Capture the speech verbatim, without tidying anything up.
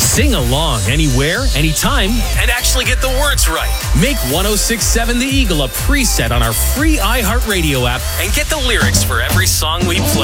Sing along anywhere, anytime, and actually get the words right. Make one oh six point seven The Eagle a preset on our free iHeartRadio app and get the lyrics for every song we play.